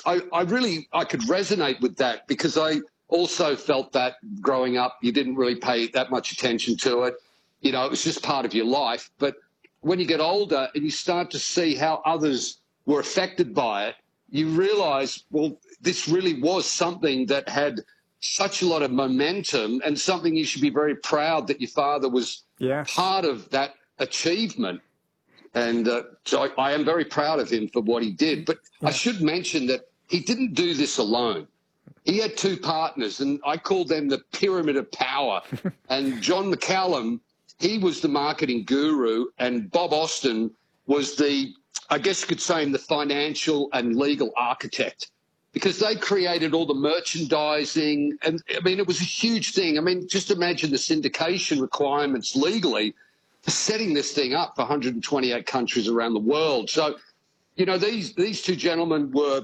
I could resonate with that because I also felt that growing up, you didn't really pay that much attention to it. You know, it was just part of your life. But when you get older and you start to see how others were affected by it, you realise, well, this really was something that had such a lot of momentum and something you should be very proud that your father was part of that achievement. And so I am very proud of him for what he did. But I should mention that he didn't do this alone. He had two partners, and I call them the pyramid of power. And John McCallum, he was the marketing guru, and Bob Austin was the, I guess you could say, the financial and legal architect, because they created all the merchandising. And, I mean, it was a huge thing. I mean, just imagine the syndication requirements legally for setting this thing up for 128 countries around the world. So, you know, these two gentlemen were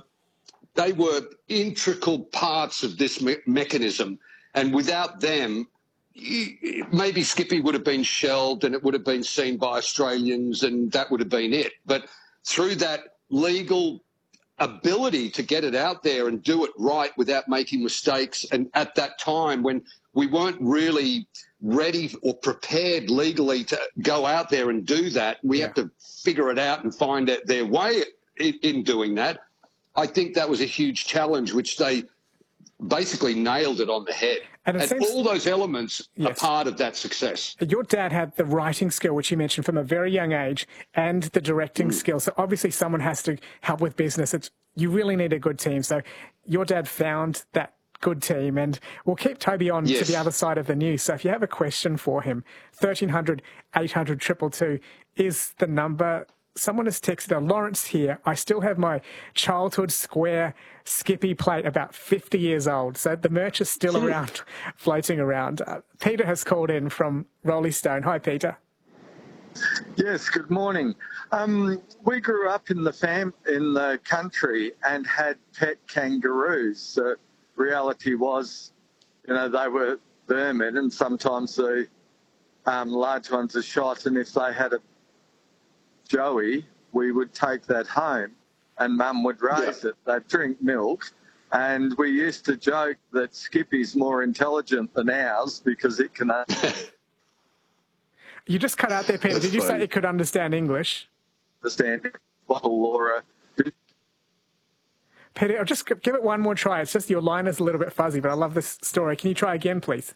integral parts of this mechanism. And without them, maybe Skippy would have been shelved and it would have been seen by Australians and that would have been it. But through that legal ability to get it out there and do it right without making mistakes, and at that time when we weren't really ready or prepared legally to go out there and do that, we had to figure it out and find out their way in doing that. I think that was a huge challenge, which they basically nailed it on the head. And all those elements are part of that success. Your dad had the writing skill, which you mentioned, from a very young age, and the directing skill. So obviously someone has to help with business. You really need a good team. So your dad found that good team. And we'll keep Toby on to the other side of the news. So if you have a question for him, 1300 800 222 is the number. Someone has texted, Lawrence here, I still have my childhood square Skippy plate, about 50 years old. So the merch is still around, floating around. Peter has called in from Rolly Stone. Hi, Peter. Yes, good morning. We grew up in the country and had pet kangaroos. Reality was, you know, they were vermin, and sometimes the large ones are shot, and if they had a Joey, we would take that home and Mum would raise it. They'd drink milk, and we used to joke that Skippy's more intelligent than ours because it can You just cut out there, Peter. Did you say it could understand English? Understand bottle Laura. Peter, I'll just give it one more try. It's just your line is a little bit fuzzy, but I love this story. Can you try again, please?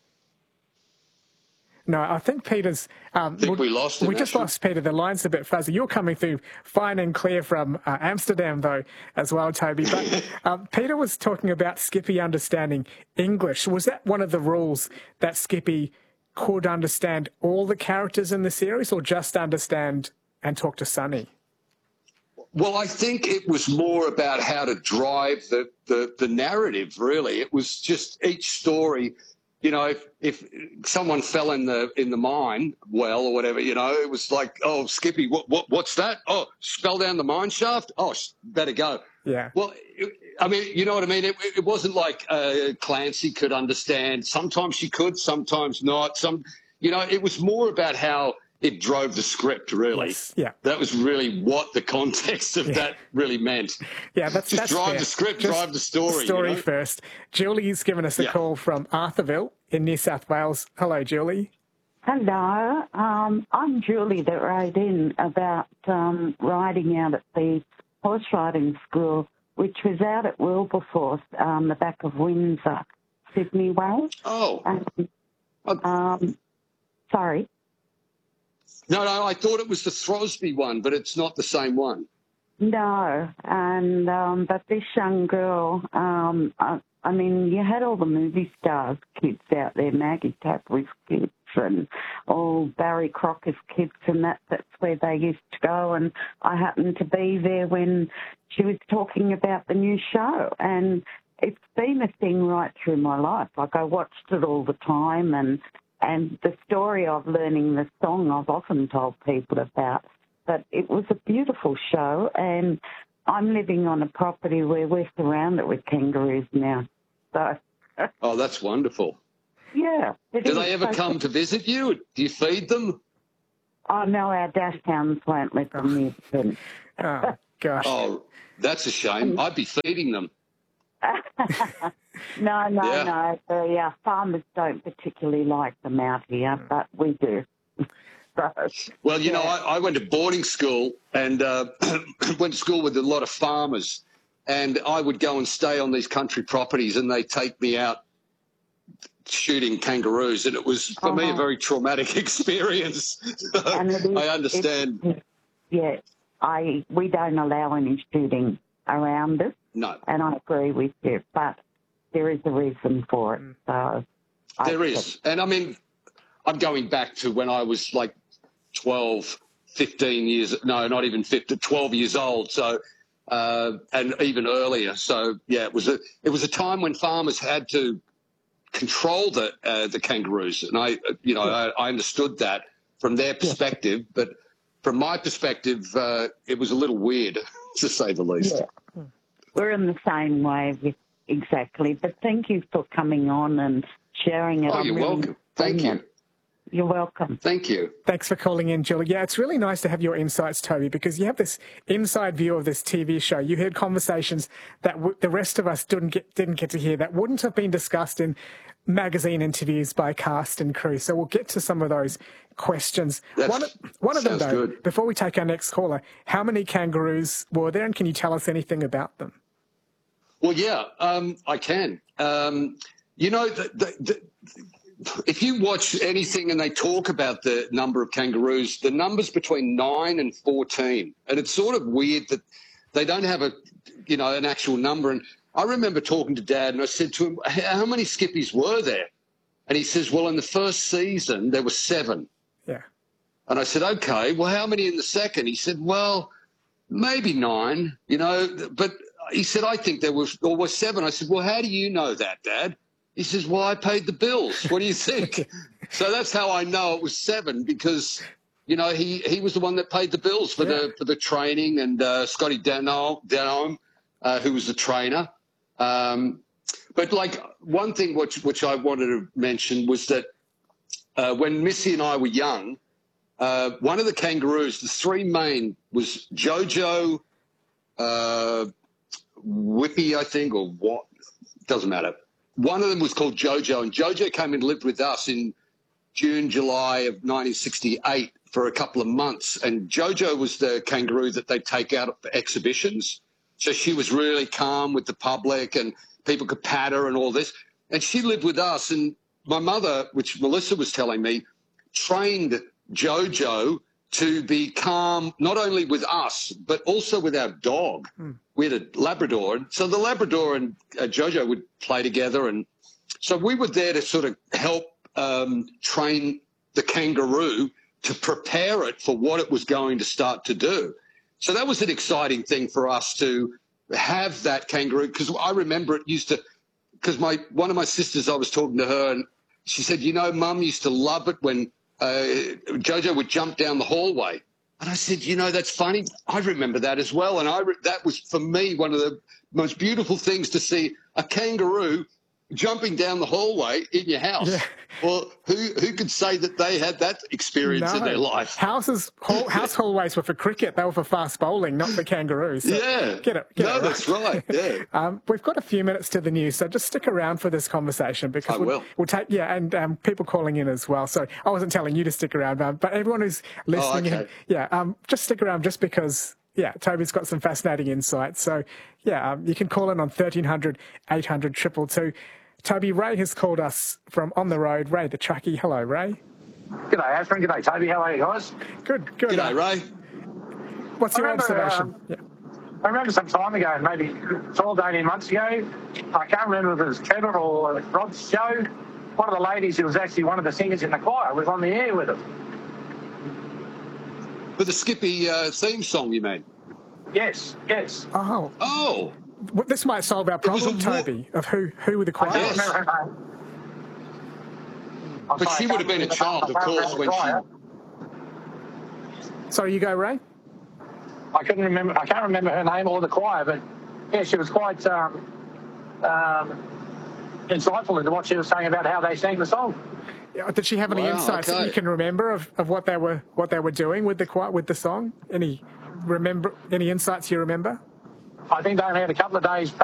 No, I think Peter's... I think we lost him. We just lost Peter. The line's a bit fuzzy. You're coming through fine and clear from Amsterdam, though, as well, Toby. But Peter was talking about Skippy understanding English. Was that one of the rules, that Skippy could understand all the characters in the series, or just understand and talk to Sonny? Well, I think it was more about how to drive the narrative, really. It was just each story... You know, if someone fell in the mine well or whatever, you know, it was like, oh, Skippy, what's that? Oh, fell down the mine shaft? Oh, better go. Yeah. Well, I mean, you know what I mean? It wasn't like Clancy could understand. Sometimes she could, sometimes not. You know, it was more about how it drove the script, really. Yes. Yeah. That was really what the context of that really meant. Yeah, that's drive fair. The script, just drive the story. The story, you know? first. Julie's given us a call from Arthurville in New South Wales. Hello, Julie. Hello. I'm Julie that wrote in about riding out at the horse riding school, which was out at Wilberforce, the back of Windsor, Sydney way. Oh. Sorry. No, I thought it was the Throsby one, but it's not the same one. No, and but this young girl, I mean, you had all the movie stars kids out there, Maggie Tapley's kids and all Barry Crocker's kids, and that's where they used to go. And I happened to be there when she was talking about the new show, and it's been a thing right through my life. Like, I watched it all the time, and the story of learning the song I've often told people about. But it was a beautiful show, and I'm living on a property where we're surrounded with kangaroos now. So. Oh, that's wonderful. Yeah. Do they ever come to visit you? Do you feed them? Oh, no, our dash hounds won't let them near them. Gosh. Oh, that's a shame. I'd be feeding them. No. Yeah. The farmers don't particularly like them out here, but we do. So, Well, you know, I went to boarding school and went to school with a lot of farmers, and I would go and stay on these country properties, and they take me out shooting kangaroos, and it was for me a very traumatic experience. And it is, I understand. We don't allow any shooting around us. No. And I agree with you, but there is a reason for it. So there is. And I mean, I'm going back to when I was like 12, 15 years, no, not even 15, 12 years old. So, and even earlier. So yeah, it was a time when farmers had to control the kangaroos. And I understood that from their perspective, but from my perspective, it was a little weird to say the least. Yeah. We're in the same way, exactly. But thank you for coming on and sharing it. Oh, you're welcome. Thank you. You're welcome. Thank you. Thanks for calling in, Julie. Yeah, it's really nice to have your insights, Toby, because you have this inside view of this TV show. You heard conversations that the rest of us didn't get to hear, that wouldn't have been discussed in magazine interviews by cast and crew. So we'll get to some of those questions. One of them, though, good. before we take our next caller, how many kangaroos were there, and can you tell us anything about them? Well, yeah, I can. You know, if you watch anything and they talk about the number of kangaroos, the number's between 9 and 14. And it's sort of weird that they don't have an actual number. And I remember talking to Dad and I said to him, how many skippies were there? And he says, well, in the first season, there were 7. Yeah. And I said, okay, well, how many in the second? He said, well, maybe 9, but he said, I think there was 7. I said, well, how do you know that, Dad? He says, well, I paid the bills. What do you think? So that's how I know it was 7, because, he was the one that paid the bills for the training, and Scotty Denholm, who was the trainer. But like one thing which I wanted to mention was that when Missy and I were young, one of the kangaroos, the 3 main, was Jojo, Whippy, I think, or what, doesn't matter. One of them was called Jojo, and Jojo came and lived with us in June, July of 1968 for a couple of months. And Jojo was the kangaroo that they take out for exhibitions. So she was really calm with the public and people could pat her and all this. And she lived with us. And my mother, which Melissa was telling me, trained Jojo to be calm, not only with us, but also with our dog. We had a Labrador. So the Labrador and Jojo would play together. And so we were there to sort of help train the kangaroo to prepare it for what it was going to start to do. So that was an exciting thing for us to have that kangaroo, because I remember it used to, because one of my sisters, I was talking to her, and she said, Mum used to love it when Jojo would jump down the hallway. And I said, that's funny. I remember that as well. And that was, for me, one of the most beautiful things to see a kangaroo jumping down the hallway in your house. Yeah. Well, who could say that they had that experience in their life? House hallways were for cricket. They were for fast bowling, not for kangaroos. So yeah. Get it right. That's right. Yeah. We've got a few minutes to the news, so just stick around for this conversation, because we'll take, and people calling in as well. So I wasn't telling you to stick around, but everyone who's listening, just stick around, just because, Toby's got some fascinating insights. So, you can call in on 1300 800 222. Toby, Ray has called us from on the road. Ray, the truckie. Hello, Ray. G'day, Ashton. G'day, Toby. How are you guys? Good. G'day, Ray. What's your observation? I remember some time ago, maybe 12 to 18 months ago, I can't remember if it was Trevor or Rod's show, one of the ladies who was actually one of the singers in the choir was on the air with us. For the Skippy theme song, you mean? Yes. Oh. This might solve our problem, Toby, of who were the choir. I can't remember her name. But she would have been a child, of course, when she... Sorry, you go, Ray? I can't remember her name or the choir, but she was quite insightful into what she was saying about how they sang the song. Did she have any insights that you can remember of what they were doing with the choir, with the song? Any remember any insights you remember? I think they only had a couple of days